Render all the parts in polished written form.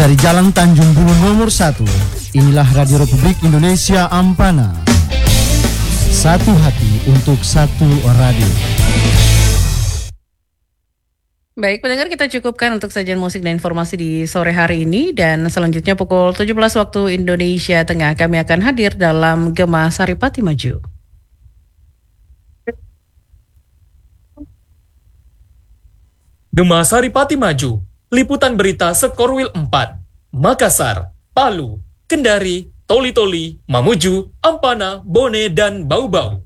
Dari Jalan Tanjung Bulu nomor 1, inilah Radio Republik Indonesia Ampana. Satu hati untuk satu radio. Baik, pendengar, kita cukupkan untuk sajian musik dan informasi di sore hari ini. Dan selanjutnya pukul 17 waktu Indonesia Tengah, kami akan hadir dalam Gema Saripati Maju. Gema Saripati Maju, liputan berita Sekorwil 4, Makassar, Palu, Kendari, Toli-Toli, Mamuju, Ampana, Bone, dan Bau-Bau.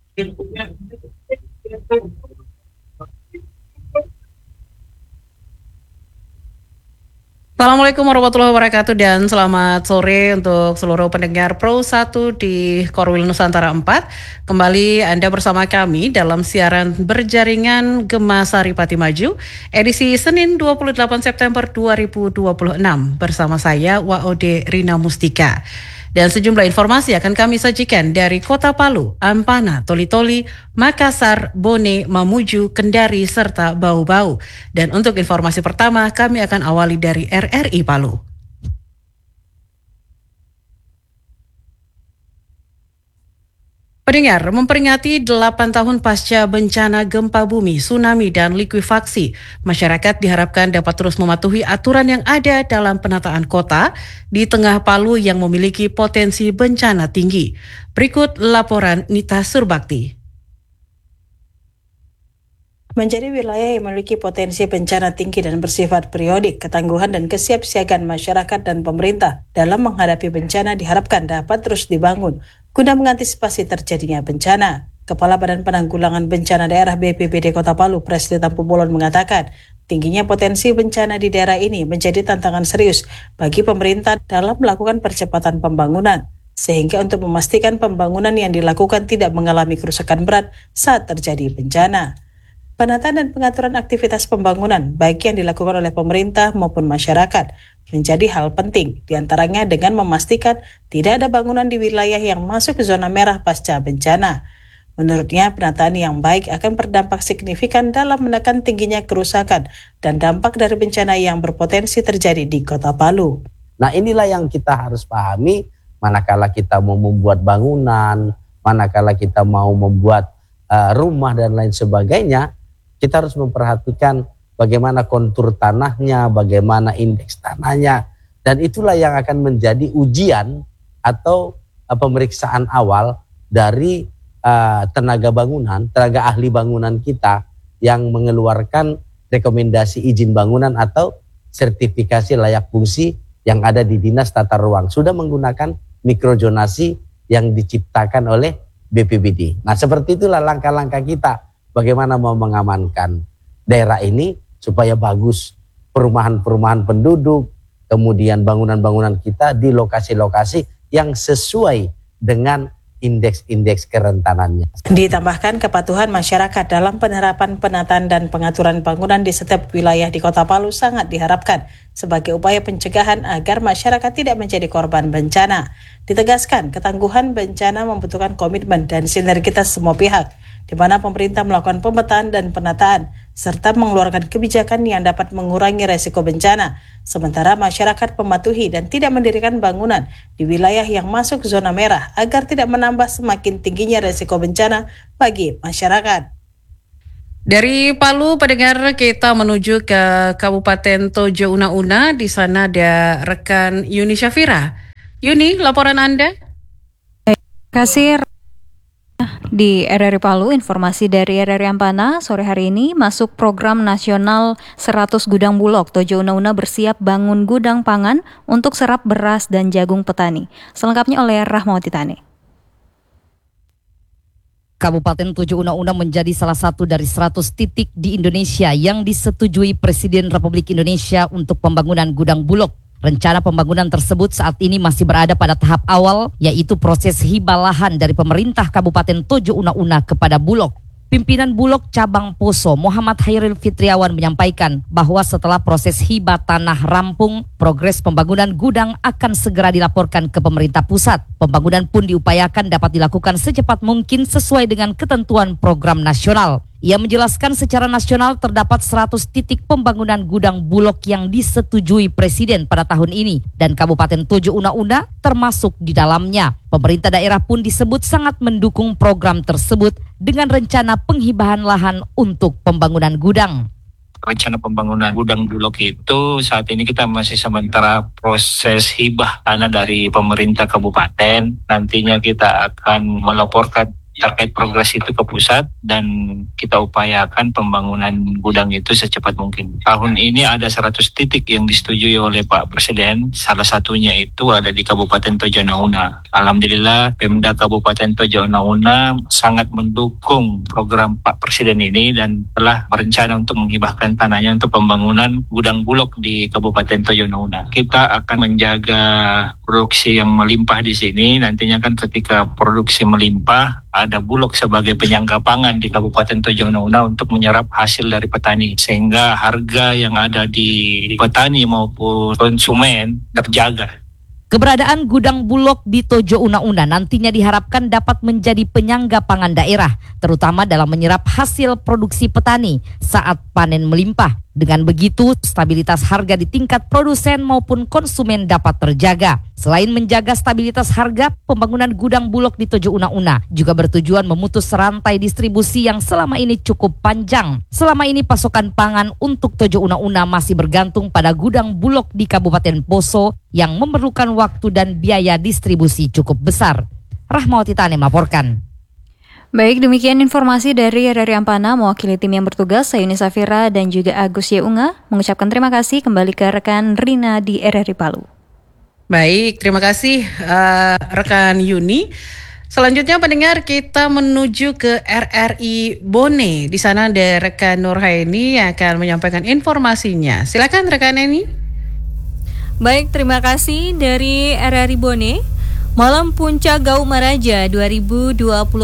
Assalamualaikum warahmatullahi wabarakatuh dan selamat sore untuk seluruh pendengar Pro 1 di Korwil Nusantara 4. Kembali Anda bersama kami dalam siaran berjaringan Gema Saripati Maju edisi Senin 28 September 2026 bersama saya WOD Rina Mustika. Dan sejumlah informasi akan kami sajikan dari Kota Palu, Ampana, Toli-Toli, Makassar, Bone, Mamuju, Kendari, serta Bau-Bau. Dan untuk informasi pertama, kami akan awali dari RRI Palu. Pendengar, memperingati 8 tahun pasca bencana gempa bumi, tsunami, dan likuifaksi, masyarakat diharapkan dapat terus mematuhi aturan yang ada dalam penataan kota di tengah Palu yang memiliki potensi bencana tinggi. Berikut laporan Nita Surbakti. Menjadi wilayah yang memiliki potensi bencana tinggi dan bersifat periodik, ketangguhan dan kesiapsiagaan masyarakat dan pemerintah dalam menghadapi bencana diharapkan dapat terus dibangun guna mengantisipasi terjadinya bencana. Kepala Badan Penanggulangan Bencana Daerah BPBD Kota Palu, Presli Tampu Bolon mengatakan, tingginya potensi bencana di daerah ini menjadi tantangan serius bagi pemerintah dalam melakukan percepatan pembangunan, sehingga untuk memastikan pembangunan yang dilakukan tidak mengalami kerusakan berat saat terjadi bencana. Penataan dan pengaturan aktivitas pembangunan, baik yang dilakukan oleh pemerintah maupun masyarakat, menjadi hal penting, diantaranya dengan memastikan tidak ada bangunan di wilayah yang masuk ke zona merah pasca bencana. Menurutnya, penataan yang baik akan berdampak signifikan dalam menekan tingginya kerusakan dan dampak dari bencana yang berpotensi terjadi di Kota Palu. Nah, inilah yang kita harus pahami manakala kita mau membuat bangunan, manakala kita mau membuat rumah dan lain sebagainya. Kita harus memperhatikan bagaimana kontur tanahnya, bagaimana indeks tanahnya. Dan itulah yang akan menjadi ujian atau pemeriksaan awal dari tenaga bangunan, tenaga ahli bangunan kita yang mengeluarkan rekomendasi izin bangunan atau sertifikasi layak fungsi yang ada di Dinas Tata Ruang. Sudah menggunakan mikrozonasi yang diciptakan oleh BPBD. Nah, seperti itulah langkah-langkah kita. Bagaimana mau mengamankan daerah ini supaya bagus perumahan-perumahan penduduk, kemudian bangunan-bangunan kita di lokasi-lokasi yang sesuai dengan indeks-indeks kerentanannya. Ditambahkan kepatuhan masyarakat dalam penerapan penataan dan pengaturan bangunan di setiap wilayah di Kota Palu sangat diharapkan sebagai upaya pencegahan agar masyarakat tidak menjadi korban bencana. Ditegaskan, ketangguhan bencana membutuhkan komitmen dan sinergitas semua pihak, di mana pemerintah melakukan pemetaan dan penataan, serta mengeluarkan kebijakan yang dapat mengurangi resiko bencana, sementara masyarakat mematuhi dan tidak mendirikan bangunan di wilayah yang masuk zona merah agar tidak menambah semakin tingginya resiko bencana bagi masyarakat. Dari Palu, pendengar, kita menuju ke Kabupaten Tojo Una-Una. Di sana ada rekan Yuni Syafira. Yuni, laporan Anda? Terima kasih. Di RRI Palu, informasi dari RRI Ampana, sore hari ini masuk program nasional 100 gudang bulog. Tojo Una-Una bersiap bangun gudang pangan untuk serap beras dan jagung petani. Selengkapnya oleh Rahmawati Tani. Kabupaten Tojo Una-Una menjadi salah satu dari 100 titik di Indonesia yang disetujui Presiden Republik Indonesia untuk pembangunan gudang bulog. Rencana pembangunan tersebut saat ini masih berada pada tahap awal, yaitu proses hibah lahan dari pemerintah Kabupaten Tojo Una-Una kepada Bulog. Pimpinan Bulog Cabang Poso, Muhammad Hairil Fitriawan, menyampaikan bahwa setelah proses hibah tanah rampung, progres pembangunan gudang akan segera dilaporkan ke pemerintah pusat. Pembangunan pun diupayakan dapat dilakukan secepat mungkin sesuai dengan ketentuan program nasional. Ia menjelaskan secara nasional terdapat 100 titik pembangunan gudang Bulog yang disetujui Presiden pada tahun ini dan Kabupaten Tojo Una-Una termasuk di dalamnya. Pemerintah daerah pun disebut sangat mendukung program tersebut dengan rencana penghibahan lahan untuk pembangunan gudang. Rencana pembangunan gudang Bulog itu saat ini kita masih sementara proses hibah tanah dari pemerintah kabupaten. Nantinya kita akan melaporkan terkait progres itu ke pusat dan kita upayakan pembangunan gudang itu secepat mungkin. Tahun ini ada 100 titik yang disetujui oleh Pak Presiden, salah satunya itu ada di Kabupaten Tojo Una-Una. Alhamdulillah Pemda Kabupaten Tojo Una-Una sangat mendukung program Pak Presiden ini dan telah berencana untuk menghibahkan tanahnya untuk pembangunan gudang Bulog di Kabupaten Tojo Una-Una. Kita akan menjaga produksi yang melimpah di sini, nantinya kan ketika produksi melimpah ada Bulog sebagai penyangga pangan di Kabupaten Tojo Una-Una untuk menyerap hasil dari petani sehingga harga yang ada di petani maupun konsumen terjaga. Keberadaan gudang Bulog di Tojo Una-Una nantinya diharapkan dapat menjadi penyangga pangan daerah, terutama dalam menyerap hasil produksi petani saat panen melimpah. Dengan begitu, stabilitas harga di tingkat produsen maupun konsumen dapat terjaga. Selain menjaga stabilitas harga, pembangunan gudang Bulog di Tojo Una-Una juga bertujuan memutus rantai distribusi yang selama ini cukup panjang. Selama ini pasokan pangan untuk Tojo Una-Una masih bergantung pada gudang Bulog di Kabupaten Poso yang memerlukan waktu dan biaya distribusi cukup besar. Rahmawati Tane melaporkan. Baik, demikian informasi dari RRI Ampana. Mewakili tim yang bertugas, saya Yuni Safira dan juga Agus Yeunga mengucapkan terima kasih kembali ke rekan Rina di RRI Palu. Baik, terima kasih rekan Yuni. Selanjutnya pendengar, kita menuju ke RRI Bone. Di sana ada rekan Nurhaini yang akan menyampaikan informasinya. Silakan rekan Eni. Baik, terima kasih dari RRI Bone. Malam Puncak Gau Maraja 2026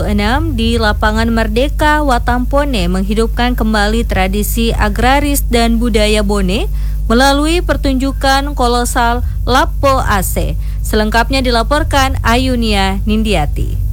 di Lapangan Merdeka Watampone menghidupkan kembali tradisi agraris dan budaya Bone melalui pertunjukan kolosal Lapo Ase. Selengkapnya dilaporkan Ayunia Nindiati.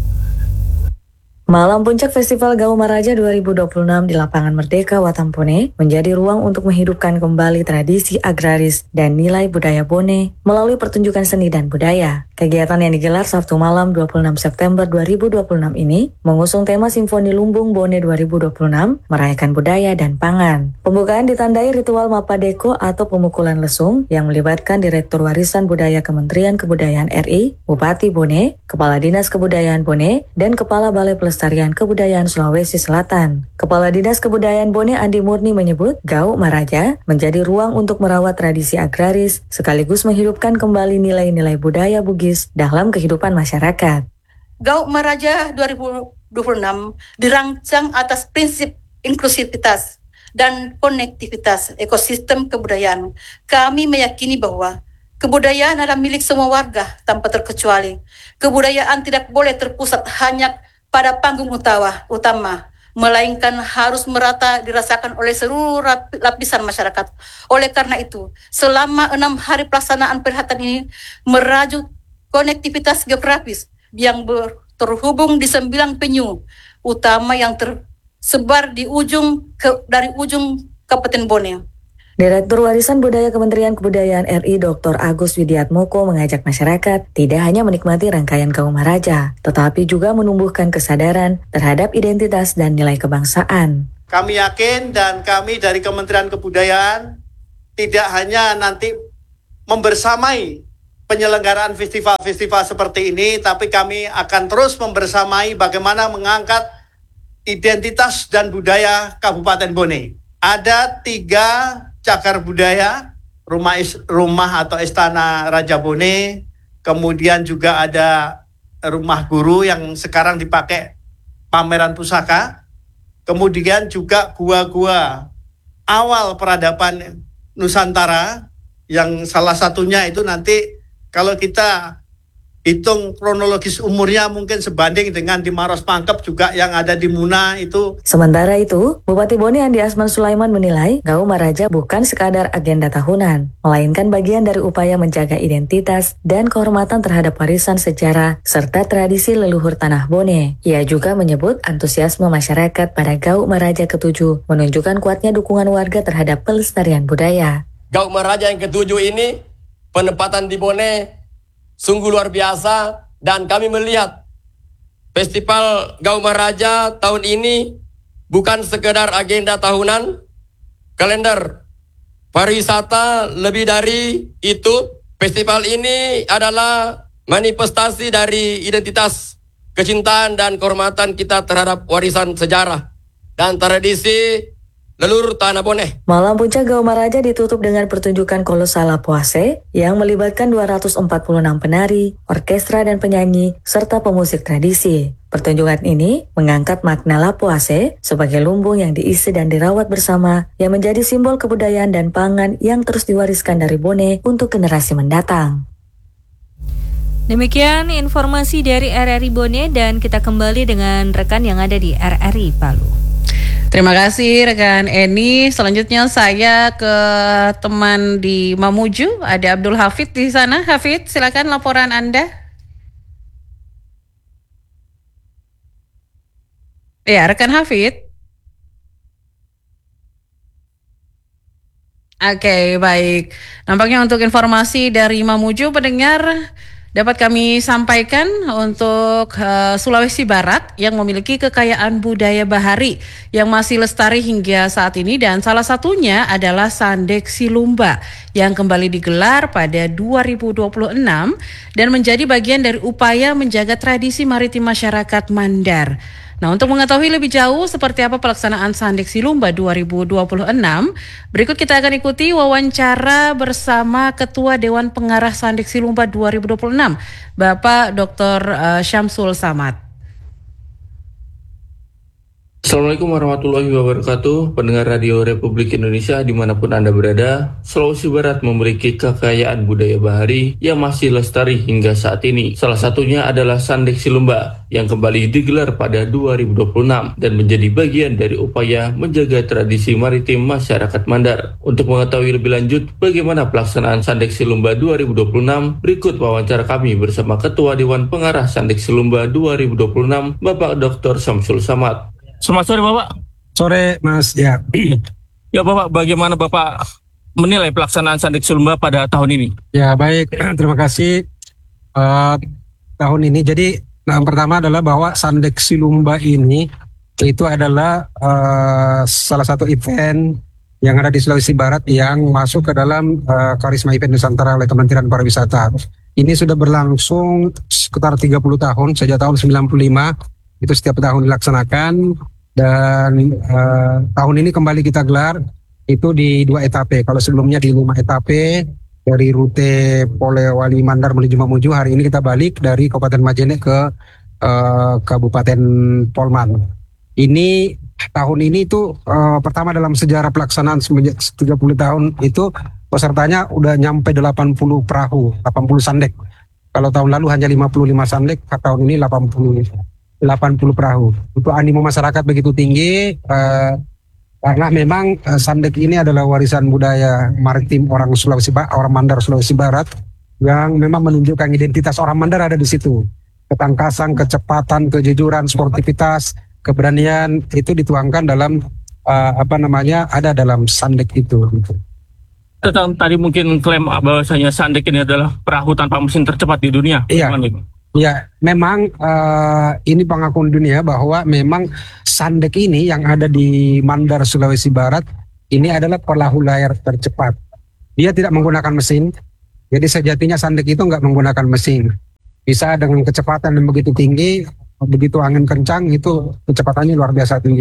Malam Puncak Festival Gau Maraja 2026 di Lapangan Merdeka Watampone menjadi ruang untuk menghidupkan kembali tradisi agraris dan nilai budaya Bone melalui pertunjukan seni dan budaya. Kegiatan yang digelar Sabtu malam 26 September 2026 ini mengusung tema Simfoni Lumbung Bone 2026, merayakan budaya dan pangan. Pembukaan ditandai ritual Mapadeko atau pemukulan lesung yang melibatkan Direktur Warisan Budaya Kementerian Kebudayaan RI, Bupati Bone, Kepala Dinas Kebudayaan Bone, dan Kepala Balai Pelestarian Kebudayaan Sulawesi Selatan. Kepala Dinas Kebudayaan Bone Andi Murni menyebut Gau Maraja menjadi ruang untuk merawat tradisi agraris sekaligus menghidupkan kembali nilai-nilai budaya Bugis dalam kehidupan masyarakat. Gau Maraja 2026 dirancang atas prinsip inklusivitas dan konektivitas ekosistem kebudayaan. Kami meyakini bahwa kebudayaan adalah milik semua warga tanpa terkecuali. Kebudayaan tidak boleh terpusat hanya pada panggung utama, melainkan harus merata dirasakan oleh seluruh lapisan masyarakat. Oleh karena itu, selama 6 hari pelaksanaan perhelatan ini merajut konektivitas geografis yang terhubung di 9 penyu utama yang tersebar dari ujung Kabupaten Bone. Direktur Warisan Budaya Kementerian Kebudayaan RI Dr. Agus Widiatmoko mengajak masyarakat tidak hanya menikmati rangkaian Gau Maraja, tetapi juga menumbuhkan kesadaran terhadap identitas dan nilai kebangsaan. Kami yakin dan kami dari Kementerian Kebudayaan tidak hanya nanti membersamai penyelenggaraan festival-festival seperti ini, tapi kami akan terus membersamai bagaimana mengangkat identitas dan budaya Kabupaten Bone. Ada 3 cagar budaya, rumah atau istana Raja Bone, kemudian juga ada rumah guru yang sekarang dipakai pameran pusaka, kemudian juga gua-gua awal peradaban Nusantara, yang salah satunya itu nanti kalau kita hitung kronologis umurnya mungkin sebanding dengan di Maros Pangkep juga yang ada di Muna itu. Sementara itu, Bupati Bone Andi Asman Sulaiman menilai Gaum Maraja bukan sekadar agenda tahunan, melainkan bagian dari upaya menjaga identitas dan kehormatan terhadap warisan sejarah serta tradisi leluhur tanah Bone. Ia juga menyebut antusiasme masyarakat pada Gaum Maraja ke-7 menunjukkan kuatnya dukungan warga terhadap pelestarian budaya. Gaum Maraja yang ke-7 ini penempatan di Bone sungguh luar biasa, dan kami melihat Festival Gaum Maraja tahun ini bukan sekedar agenda tahunan, kalender pariwisata lebih dari itu. Festival ini adalah manifestasi dari identitas, kecintaan dan kehormatan kita terhadap warisan sejarah dan tradisi leluhur tanah Bone. Malam Puncak Gaum Maraja ditutup dengan pertunjukan kolosal Lapuase yang melibatkan 246 penari, orkestra dan penyanyi, serta pemusik tradisi. Pertunjukan ini mengangkat makna Lapuase sebagai lumbung yang diisi dan dirawat bersama yang menjadi simbol kebudayaan dan pangan yang terus diwariskan dari Bone untuk generasi mendatang. Demikian informasi dari RRI Bone dan kita kembali dengan rekan yang ada di RRI Palu. Terima kasih rekan Eni. Selanjutnya saya ke teman di Mamuju, ada Abdul Hafid di sana. Hafid, silakan laporan Anda. Ya, rekan Hafid. Oke, baik. Nampaknya untuk informasi dari Mamuju pendengar dapat kami sampaikan untuk Sulawesi Barat yang memiliki kekayaan budaya bahari yang masih lestari hingga saat ini, dan salah satunya adalah Sandek Silumba yang kembali digelar pada 2026 dan menjadi bagian dari upaya menjaga tradisi maritim masyarakat Mandar. Nah, untuk mengetahui lebih jauh seperti apa pelaksanaan Sandek Silumba 2026, berikut kita akan ikuti wawancara bersama Ketua Dewan Pengarah Sandek Silumba 2026, Bapak Dr. Syamsul Samad. Assalamualaikum warahmatullahi wabarakatuh, pendengar Radio Republik Indonesia dimanapun Anda berada. Sulawesi Barat memiliki kekayaan budaya bahari yang masih lestari hingga saat ini. Salah satunya adalah Sandek Silumba yang kembali digelar pada 2026 dan menjadi bagian dari upaya menjaga tradisi maritim masyarakat Mandar. Untuk mengetahui lebih lanjut bagaimana pelaksanaan Sandek Silumba 2026, berikut wawancara kami bersama Ketua Dewan Pengarah Sandek Silumba 2026, Bapak Dr. Syamsul Samad. Selamat sore Bapak. Sore Mas, ya. Ya Bapak, bagaimana Bapak menilai pelaksanaan Sandek Silumba pada tahun ini? Ya baik, terima kasih. Tahun ini, jadi yang pertama adalah bahwa Sandek Silumba ini itu adalah salah satu event yang ada di Sulawesi Barat yang masuk ke dalam Karisma Event Nusantara oleh Kementerian Pariwisata. Ini sudah berlangsung sekitar 30 tahun, sejak tahun 95. Itu setiap tahun dilaksanakan, dan tahun ini kembali kita gelar itu di 2 etape. Kalau sebelumnya di 5 etape dari rute Polewali Mandar menuju Mamuju, hari ini kita balik dari Kabupaten Majene ke Kabupaten Polman. Ini tahun ini itu pertama dalam sejarah pelaksanaan semenjak 30 tahun itu pesertanya udah nyampe 80 perahu, 80 sandek. Kalau tahun lalu hanya 55 sandek, tahun ini 80 perahu. Itu animo masyarakat begitu tinggi karena memang Sandek ini adalah warisan budaya maritim orang Mandar Sulawesi Barat yang memang menunjukkan identitas orang Mandar ada di situ. Ketangkasan, kecepatan, kejujuran, sportivitas, keberanian itu dituangkan dalam ada dalam Sandek itu. Tadi mungkin klaim bahwasanya Sandek ini adalah perahu tanpa mesin tercepat di dunia. Iya. Ya, memang ini pengakuan dunia bahwa memang Sandek ini yang ada di Mandar Sulawesi Barat ini adalah perahu layar tercepat. Dia tidak menggunakan mesin, jadi sejatinya Sandek itu nggak menggunakan mesin. Bisa dengan kecepatan yang begitu tinggi, begitu angin kencang itu kecepatannya luar biasa tinggi.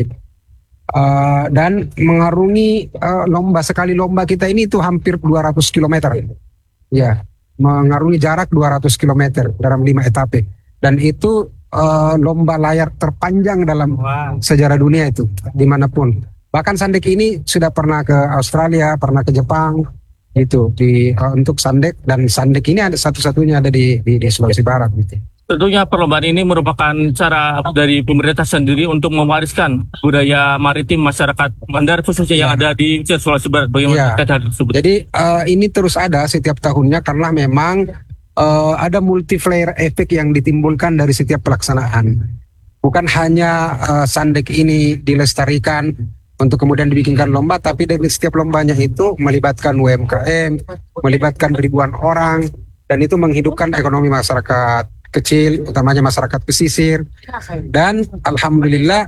Dan mengarungi sekali lomba kita ini itu hampir 200 km. Ya. Mengarungi jarak 200 km dalam 5 etape, dan itu lomba layar terpanjang dalam sejarah dunia itu dimanapun. Bahkan Sandek ini sudah pernah ke Australia, pernah ke Jepang, Itu untuk Sandek, dan Sandek ini ada satu-satunya ada di Sulawesi Barat gitu. Tentunya perlombaan ini merupakan cara dari pemerintah sendiri untuk mewariskan budaya maritim masyarakat Mandar khususnya yang ada di Sulawesi Barat. Bagaimana hal tersebut? Jadi ini terus ada setiap tahunnya karena memang ada multiplayer efek yang ditimbulkan dari setiap pelaksanaan. Bukan hanya Sandek ini dilestarikan untuk kemudian dibikinkan lomba, tapi dari setiap lombanya itu melibatkan UMKM, melibatkan ribuan orang, dan itu menghidupkan ekonomi masyarakat kecil, utamanya masyarakat pesisir. Dan alhamdulillah,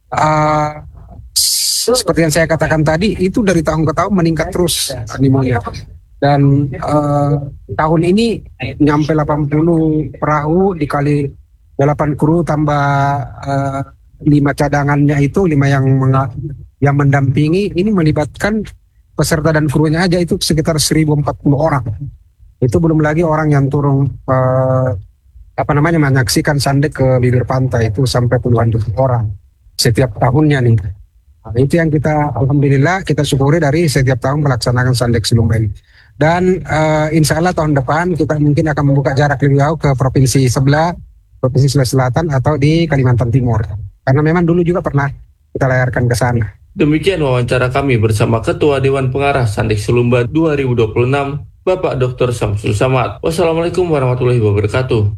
seperti yang saya katakan tadi, itu dari tahun ke tahun meningkat terus animonya. Dan tahun ini nyampe 80 perahu dikali 8 kru tambah 5 cadangannya itu, 5 yang mendampingi, ini melibatkan peserta dan krunya aja itu sekitar 1040 orang. Itu belum lagi orang yang turun menyaksikan Sandek ke bibir pantai, itu sampai puluhan ribu orang setiap tahunnya nih. Nah, itu yang kita alhamdulillah kita syukuri dari setiap tahun melaksanakan Sandek Silumba ini. Dan insya Allah tahun depan kita mungkin akan membuka jarak lebih jauh ke provinsi sebelah, Provinsi Sulawesi Selatan atau di Kalimantan Timur. Karena memang dulu juga pernah kita layarkan ke sana. Demikian wawancara kami bersama Ketua Dewan Pengarah Sandek Silumba 2026, Bapak Dr. Samsul Samad. Wassalamualaikum warahmatullahi wabarakatuh.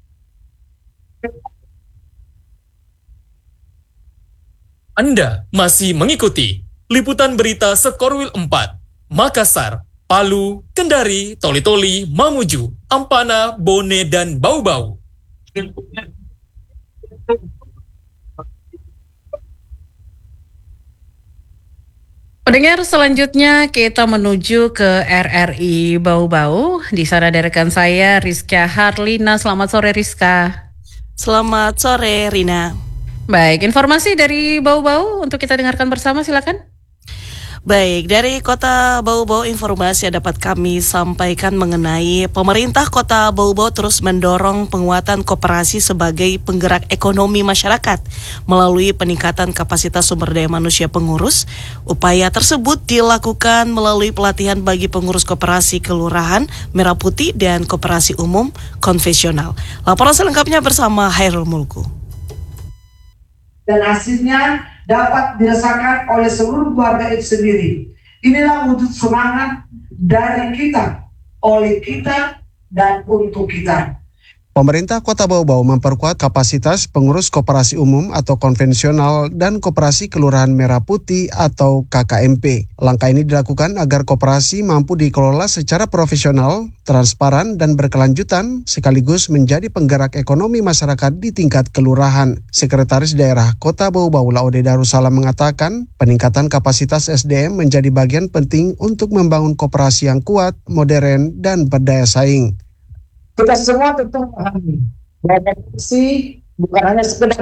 Anda masih mengikuti liputan berita Sekorwil 4, Makassar, Palu, Kendari, Toli-Toli, Mamuju, Ampana, Bone, dan Bau-Bau. Pendengar, selanjutnya kita menuju ke RRI Bau-Bau. Di sana ada rekan saya Rizka Harlina. Selamat sore Rizka. Selamat sore Rina. Baik, informasi dari Bau-Bau untuk kita dengarkan bersama, silakan. Baik, dari Kota Bau-Bau informasi yang dapat kami sampaikan mengenai pemerintah Kota Bau-Bau terus mendorong penguatan koperasi sebagai penggerak ekonomi masyarakat melalui peningkatan kapasitas sumber daya manusia pengurus. Upaya tersebut dilakukan melalui pelatihan bagi pengurus koperasi kelurahan, Merah Putih, dan koperasi umum konvensional. Laporan selengkapnya bersama Hairul Mulku. Dan hasilnya dapat dirasakan oleh seluruh keluarga itu sendiri. Inilah wujud semangat dari kita, oleh kita, dan untuk kita. Pemerintah Kota Bau-Bau memperkuat kapasitas pengurus koperasi umum atau konvensional dan koperasi kelurahan Merah Putih atau KKMP. Langkah ini dilakukan agar koperasi mampu dikelola secara profesional, transparan, dan berkelanjutan sekaligus menjadi penggerak ekonomi masyarakat di tingkat kelurahan. Sekretaris Daerah Kota Bau-Bau Laude Darussalam mengatakan peningkatan kapasitas SDM menjadi bagian penting untuk membangun koperasi yang kuat, modern, dan berdaya saing. Kita semua tentu memahami bahwa koperasi bukan hanya sekedar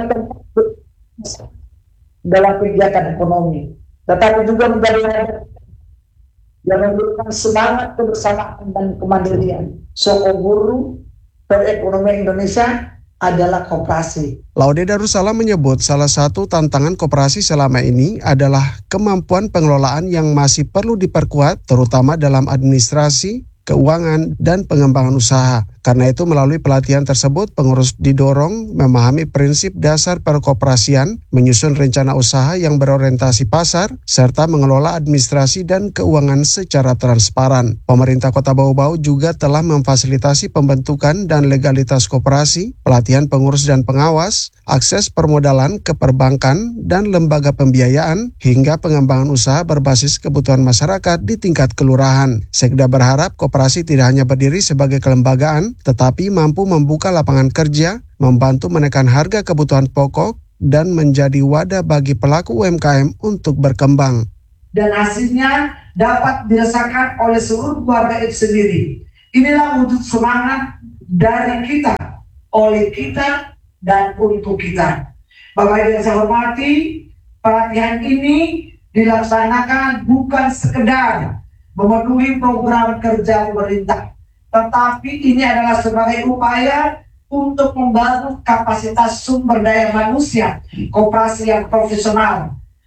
dalam kegiatan ekonomi, tetapi juga menjadi yang memberikan semangat kebersamaan dan kemandirian. Soko guru perekonomian Indonesia adalah koperasi. Laude Darussalam menyebut salah satu tantangan koperasi selama ini adalah kemampuan pengelolaan yang masih perlu diperkuat, terutama dalam administrasi, keuangan, dan pengembangan usaha. Karena itu melalui pelatihan tersebut, pengurus didorong memahami prinsip dasar perkoperasian, menyusun rencana usaha yang berorientasi pasar, serta mengelola administrasi dan keuangan secara transparan. Pemerintah Kota Bau-Bau juga telah memfasilitasi pembentukan dan legalitas koperasi, pelatihan pengurus dan pengawas, akses permodalan ke perbankan dan lembaga pembiayaan, hingga pengembangan usaha berbasis kebutuhan masyarakat di tingkat kelurahan. Sekda berharap koperasi tidak hanya berdiri sebagai kelembagaan, tetapi mampu membuka lapangan kerja, membantu menekan harga kebutuhan pokok, dan menjadi wadah bagi pelaku UMKM untuk berkembang. Dan hasilnya dapat dirasakan oleh seluruh keluarga itu sendiri. Inilah wujud semangat dari kita, oleh kita, dan untuk kita. Bapak yang saya hormati, pelatihan ini dilaksanakan bukan sekedar memenuhi program kerja pemerintah, tetapi ini adalah sebagai upaya untuk membangun kapasitas sumber daya manusia koperasi yang profesional.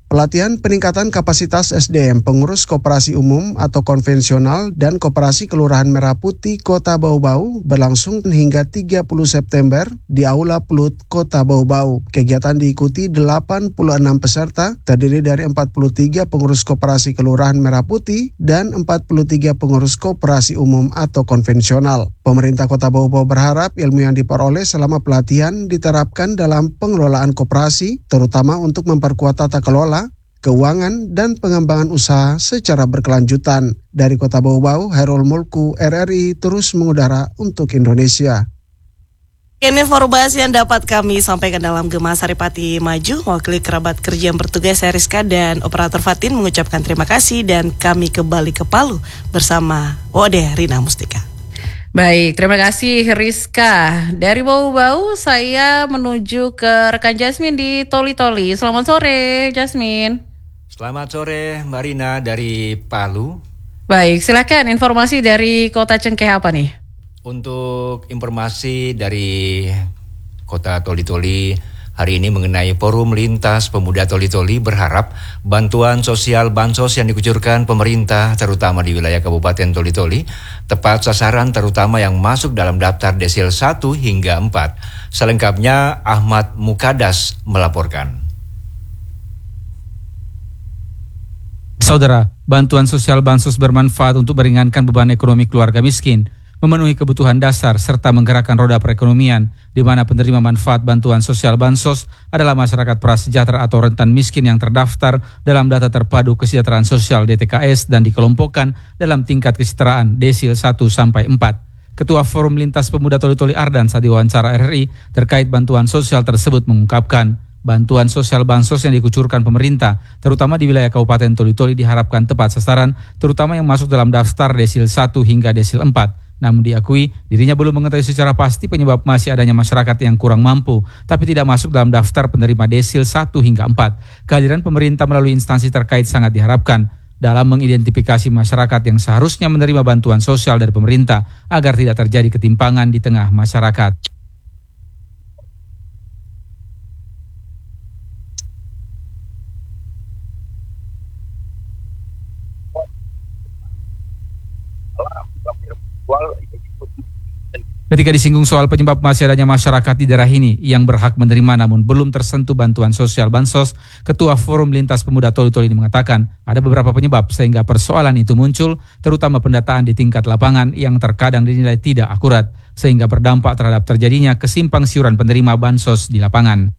Pelatihan peningkatan kapasitas SDM pengurus koperasi umum atau konvensional dan koperasi Kelurahan Merah Putih Kota Bau-Bau berlangsung hingga 30 September di Aula Plut Kota Bau-Bau. Kegiatan diikuti 86 peserta, terdiri dari 43 pengurus koperasi Kelurahan Merah Putih dan 43 pengurus koperasi umum atau konvensional. Pemerintah Kota Bau-Bau berharap ilmu yang diperoleh selama pelatihan diterapkan dalam pengelolaan koperasi, terutama untuk memperkuat tata kelola, keuangan, dan pengembangan usaha secara berkelanjutan. Dari Kota Bau-Bau, Hairul Mulku, RRI terus mengudara untuk Indonesia. Ini informasi yang dapat kami sampaikan dalam Gema Saripati Maju. Wakil kerabat kerja yang bertugas Rizka dan Operator Fatin mengucapkan terima kasih dan kami kembali ke Palu bersama Wode Rina Mustika. Baik, terima kasih Rizka. Dari Bau-Bau saya menuju ke rekan Jasmine di Toli-Toli. Selamat sore Jasmine. Selamat sore Mbak Rina dari Palu. Baik, silakan informasi dari Kota Cengkeh apa nih? Untuk informasi dari Kota Toli-Toli hari ini mengenai Forum Lintas Pemuda Toli-Toli berharap bantuan sosial bansos yang dikucurkan pemerintah terutama di wilayah Kabupaten Toli-Toli tepat sasaran terutama yang masuk dalam daftar desil 1 hingga 4. Selengkapnya Ahmad Mukadas melaporkan. Saudara, bantuan sosial bansos bermanfaat untuk meringankan beban ekonomi keluarga miskin, memenuhi kebutuhan dasar, serta menggerakkan roda perekonomian, di mana penerima manfaat bantuan sosial bansos adalah masyarakat prasejahtera atau rentan miskin yang terdaftar dalam data terpadu kesejahteraan sosial DTKS dan dikelompokkan dalam tingkat kesejahteraan desil 1-4. Ketua Forum Lintas Pemuda Toli-Toli Ardan saat diwawancara RRI terkait bantuan sosial tersebut mengungkapkan, bantuan sosial bansos yang dikucurkan pemerintah, terutama di wilayah Kabupaten Toli-Toli diharapkan tepat sasaran, terutama yang masuk dalam daftar desil 1 hingga desil 4. Namun diakui dirinya belum mengetahui secara pasti penyebab masih adanya masyarakat yang kurang mampu, tapi tidak masuk dalam daftar penerima desil 1 hingga 4. Kehadiran pemerintah melalui instansi terkait sangat diharapkan dalam mengidentifikasi masyarakat yang seharusnya menerima bantuan sosial dari pemerintah agar tidak terjadi ketimpangan di tengah masyarakat. Ketika disinggung soal penyebab masih adanya masyarakat di daerah ini yang berhak menerima namun belum tersentuh bantuan sosial bansos, Ketua Forum Lintas Pemuda Toli-Toli ini mengatakan ada beberapa penyebab sehingga persoalan itu muncul, terutama pendataan di tingkat lapangan yang terkadang dinilai tidak akurat, sehingga berdampak terhadap terjadinya kesimpang siuran penerima bansos di lapangan.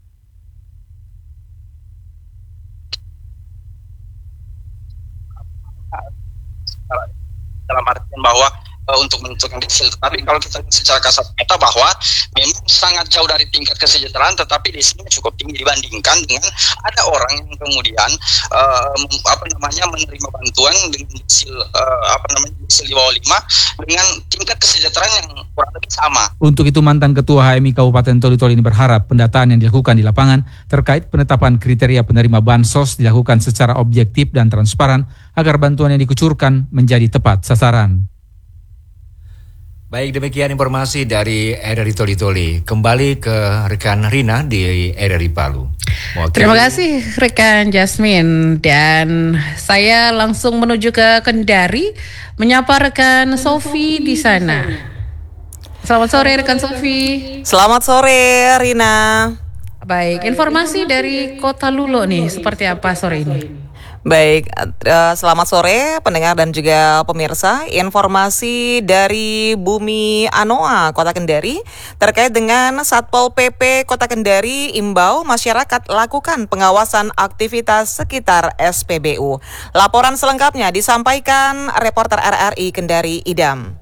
Dalam artian bahwa untuk menentukan desil, tetapi kalau kita secara kasat mata bahwa memang sangat jauh dari tingkat kesejahteraan, tetapi desilnya cukup tinggi dibandingkan dengan ada orang yang kemudian menerima bantuan dengan desil desil di bawah 5 dengan tingkat kesejahteraan yang kurang lebih sama. Untuk itu mantan Ketua HMI Kabupaten Toli-Toli ini berharap pendataan yang dilakukan di lapangan terkait penetapan kriteria penerima bansos dilakukan secara objektif dan transparan agar bantuan yang dikucurkan menjadi tepat sasaran. Baik, demikian informasi dari RRI Toli-Toli. Kembali ke rekan Rina di RRI Palu. Terima kasih rekan Jasmine. Dan saya langsung menuju ke Kendari menyapa rekan Sofi di sana. Selamat sore rekan Sofi. Selamat sore Rina. Baik, informasi dari Kota Lulo nih seperti apa sore ini? Baik, selamat sore pendengar dan juga pemirsa. Informasi dari Bumi Anoa, Kota Kendari terkait dengan Satpol PP Kota Kendari imbau masyarakat lakukan pengawasan aktivitas sekitar SPBU. Laporan selengkapnya disampaikan reporter RRI Kendari Idam.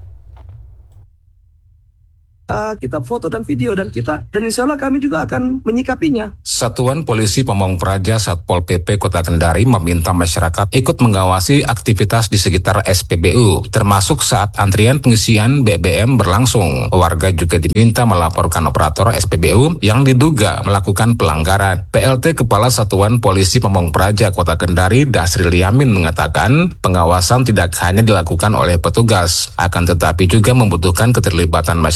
Kita foto dan video dan insya Allah kami juga akan menyikapinya. Satuan Polisi Pamong Praja Satpol PP Kota Kendari meminta masyarakat ikut mengawasi aktivitas di sekitar SPBU, termasuk saat antrian pengisian BBM berlangsung. Warga juga diminta melaporkan operator SPBU yang diduga melakukan pelanggaran. PLT Kepala Satuan Polisi Pamong Praja Kota Kendari Dasril Yamin mengatakan pengawasan tidak hanya dilakukan oleh petugas, akan tetapi juga membutuhkan keterlibatan masyarakat.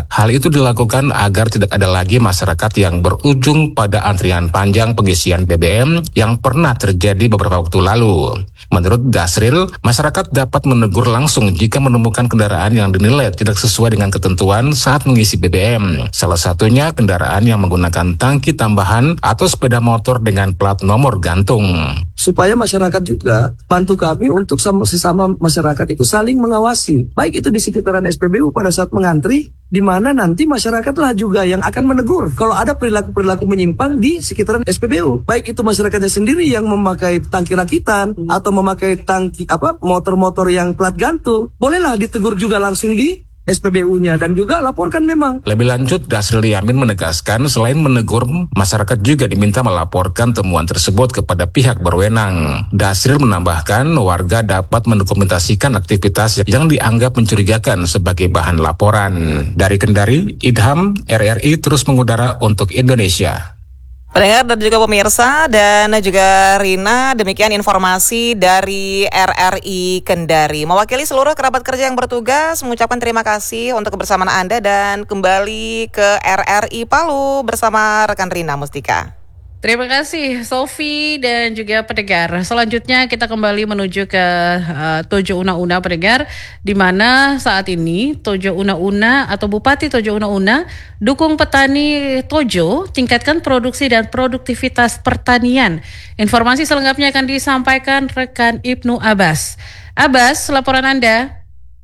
masyarakat. Hal itu dilakukan agar tidak ada lagi masyarakat yang berujung pada antrian panjang pengisian BBM yang pernah terjadi beberapa waktu lalu. Menurut Dasril, masyarakat dapat menegur langsung jika menemukan kendaraan yang dinilai tidak sesuai dengan ketentuan saat mengisi BBM. Salah satunya kendaraan yang menggunakan tangki tambahan atau sepeda motor dengan plat nomor gantung. Supaya masyarakat juga bantu kami untuk sesama masyarakat itu saling mengawasi, baik itu di sekitaran SPBU pada saat mengantri, di mana nanti masyarakatlah juga yang akan menegur kalau ada perilaku-perilaku menyimpang di sekitaran SPBU, baik itu masyarakatnya sendiri yang memakai tangki rakitan atau memakai tangki motor-motor yang plat gantung, bolehlah ditegur juga langsung di SPBU-nya dan juga laporkan memang. Lebih lanjut, Dasril Yamin menegaskan selain menegur, masyarakat juga diminta melaporkan temuan tersebut kepada pihak berwenang. Dasril menambahkan warga dapat mendokumentasikan aktivitas yang dianggap mencurigakan sebagai bahan laporan. Dari Kendari, Idham, RRI terus mengudara untuk Indonesia. Pendengar dan juga pemirsa dan juga Rina, demikian informasi dari RRI Kendari. Mewakili seluruh kerabat kerja yang bertugas, mengucapkan terima kasih untuk kebersamaan Anda dan kembali ke RRI Palu bersama rekan Rina Mustika. Terima kasih Sofi dan juga pendengar. Selanjutnya kita kembali menuju ke Tojo Una-Una pendengar, di mana saat ini Tojo Una-Una atau Bupati Tojo Una-Una dukung petani Tojo, tingkatkan produksi dan produktivitas pertanian. Informasi selengkapnya akan disampaikan rekan Ibnu Abbas. Abbas, laporan Anda.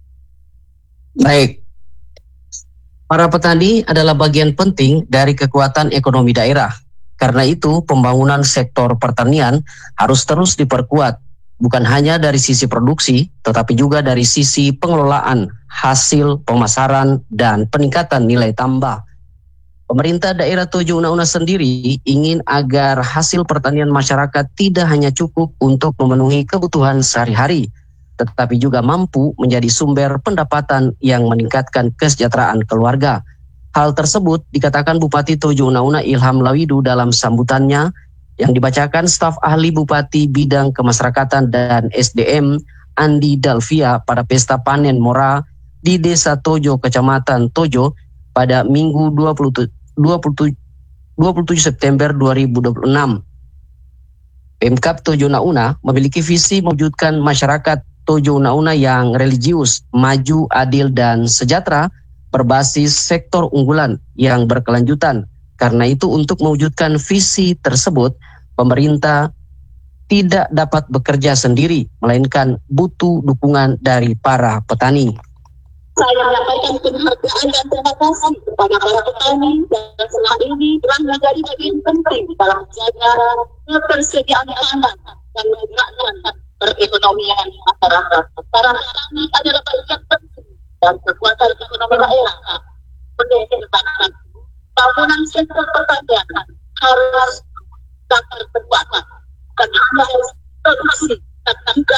Baik. Para petani adalah bagian penting dari kekuatan ekonomi daerah. Karena itu, pembangunan sektor pertanian harus terus diperkuat, bukan hanya dari sisi produksi, tetapi juga dari sisi pengelolaan, hasil, pemasaran, dan peningkatan nilai tambah. Pemerintah daerah Tojo Una-Una sendiri ingin agar hasil pertanian masyarakat tidak hanya cukup untuk memenuhi kebutuhan sehari-hari, tetapi juga mampu menjadi sumber pendapatan yang meningkatkan kesejahteraan keluarga. Hal tersebut dikatakan Bupati Tojo Una-Una Ilham Lawidu dalam sambutannya yang dibacakan staf ahli Bupati Bidang Kemasyarakatan dan SDM Andi Dalvia pada pesta panen mora di Desa Tojo, Kecamatan Tojo pada Minggu 27 September 2026. Pemkab Tojo Una-Una memiliki visi mewujudkan masyarakat Tojo Una-Una yang religius, maju, adil, dan sejahtera berbasis sektor unggulan yang berkelanjutan. Karena itu untuk mewujudkan visi tersebut, pemerintah tidak dapat bekerja sendiri, melainkan butuh dukungan dari para petani. Saya menyampaikan penghargaan dan terima kasih kepada para petani yang selama ini telah menjadi bagian penting dalam menjaga ketersediaan pangan dan menggerakkan perekonomian masyarakat. Para petani adalah bagian penting dan kekuatan ekonomi daerah. Mendesakan bangunan sektor pertanian harus dapat berkuatan dan harus produksi dan juga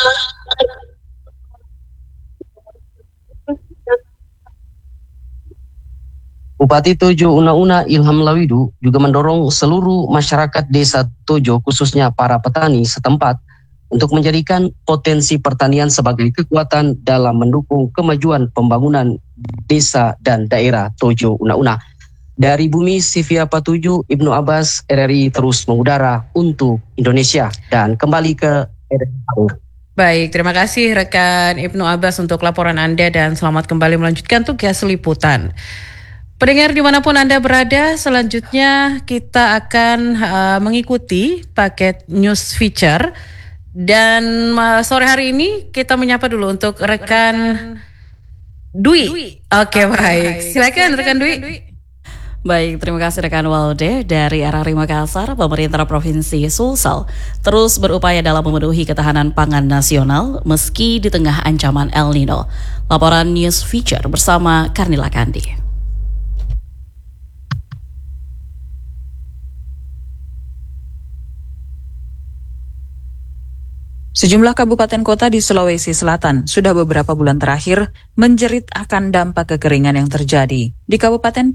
Bupati Tojo Una-Una Ilham Lawidu juga mendorong seluruh masyarakat desa Tojo, khususnya para petani setempat, untuk menjadikan potensi pertanian sebagai kekuatan dalam mendukung kemajuan pembangunan desa dan daerah Tojo Una-Una. Dari Bumi Sivia Patuju, Ibnu Abbas, RRI terus mengudara untuk Indonesia. Dan kembali ke RRI. Baik, terima kasih rekan Ibnu Abbas untuk laporan Anda dan selamat kembali melanjutkan tugas liputan. Pendengar dimanapun Anda berada, selanjutnya kita akan mengikuti paket news feature. Dan sore hari ini kita menyapa dulu untuk rekan Dwi. Oke, baik. Silakan rekan Dwi. Baik, terima kasih rekan Walde dari RRI Makassar. Pemerintah Provinsi Sulsel terus berupaya dalam memenuhi ketahanan pangan nasional meski di tengah ancaman El Nino. Laporan news feature bersama Karnila Kandi. Sejumlah kabupaten kota di Sulawesi Selatan sudah beberapa bulan terakhir menjerit akan dampak kekeringan yang terjadi. Di Kabupaten